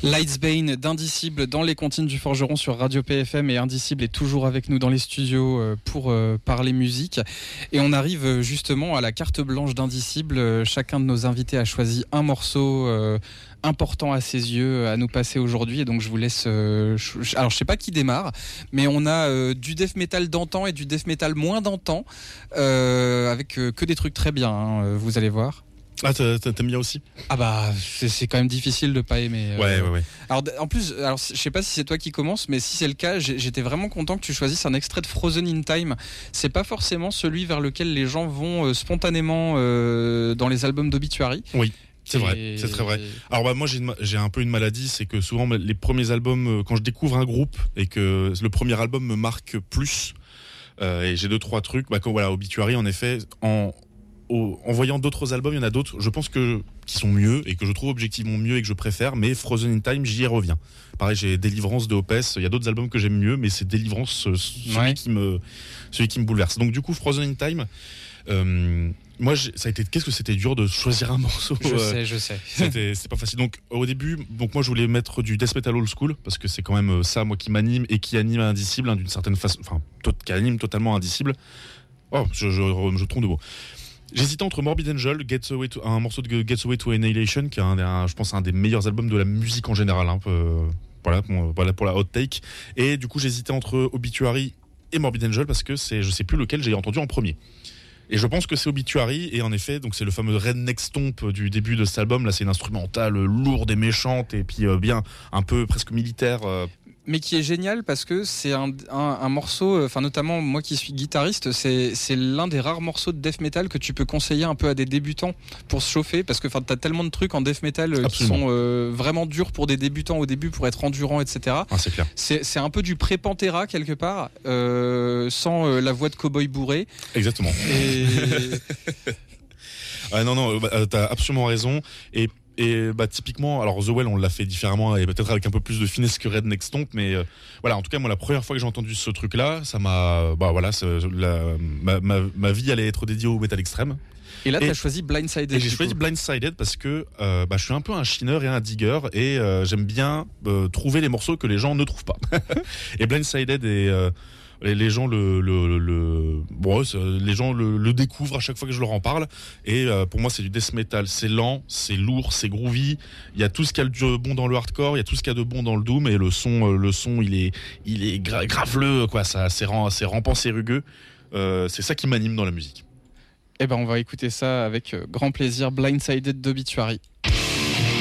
Lightsbane d'Indicible dans les comptines du Forgeron sur Radio PFM, et Indicible est toujours avec nous dans les studios pour parler musique. Et on arrive justement à la carte blanche d'Indicible. Chacun de nos invités a choisi un morceau important à ses yeux à nous passer aujourd'hui, et donc je vous laisse alors je sais pas qui démarre, mais on a du death metal d'antan et du death metal moins d'antan, avec que des trucs très bien, hein, vous allez voir. Ah, t'aimes bien aussi? Ah bah c'est quand même difficile de pas aimer. Ouais. Alors en plus, je sais pas si c'est toi qui commence, mais si c'est le cas, j'étais vraiment content que tu choisisses un extrait de Frozen in Time. C'est pas forcément celui vers lequel les gens vont spontanément dans les albums d'Obituary. Oui. C'est vrai, c'est très vrai. Alors moi j'ai un peu une maladie, c'est que souvent les premiers albums, quand je découvre un groupe et que le premier album me marque plus, et j'ai 2-3 trucs, comme Obituary en effet, en voyant d'autres albums, il y en a d'autres, je pense qui sont mieux et que je trouve objectivement mieux et que je préfère, mais Frozen in Time, j'y reviens. Pareil, j'ai Délivrance de Opeth, il y a d'autres albums que j'aime mieux, mais c'est Délivrance celui qui me bouleverse. Donc du coup, Frozen in Time, moi, qu'est-ce que c'était dur de choisir un morceau. Je sais. C'est pas facile. Donc au début, moi je voulais mettre du death metal old school parce que c'est quand même ça, moi, qui m'anime et qui anime Indicible, hein, d'une certaine façon, qui anime totalement Indicible. Oh, je trompe de mots. J'hésitais entre Morbid Angel, un morceau de Gets Away to Annihilation, qui est je pense un des meilleurs albums de la musique en général. Hein, voilà pour la hot take. Et du coup, j'hésitais entre Obituary et Morbid Angel parce que je sais plus lequel j'ai entendu en premier. Et je pense que c'est Obituary, et en effet, donc c'est le fameux Redneck Stomp du début de cet album. Là, c'est une instrumentale lourde et méchante, et puis bien un peu presque militaire. Mais qui est génial parce que c'est un morceau, notamment moi qui suis guitariste, c'est l'un des rares morceaux de death metal que tu peux conseiller un peu à des débutants pour se chauffer, parce que t'as tellement de trucs en death metal qui sont vraiment durs pour des débutants au début, pour être endurant, etc. Ah, c'est clair. C'est un peu du pré-Pantera quelque part, sans la voix de cow-boy bourré. Exactement. Et... non, t'as absolument raison. Et typiquement, alors The Well on l'a fait différemment et peut-être avec un peu plus de finesse que Redneck Stomp, mais en tout cas moi la première fois que j'ai entendu ce truc là, ça m'a ma vie allait être dédiée au métal extrême. Et là t'as choisi Blindsided. Et j'ai choisi Blindsided parce que je suis un peu un chineur et un digger, et j'aime bien trouver les morceaux que les gens ne trouvent pas. Et Blindsided les gens les gens le découvrent à chaque fois que je leur en parle, et pour moi c'est du death metal, c'est lent, c'est lourd, c'est groovy, il y a tout ce qu'il y a de bon dans le hardcore, il y a tout ce qu'il y a de bon dans le doom, et le son il est graveleux, quoi, ça c'est rampant, c'est rugueux, c'est ça qui m'anime dans la musique. Eh ben on va écouter ça avec grand plaisir, Blindsided d'Obituary.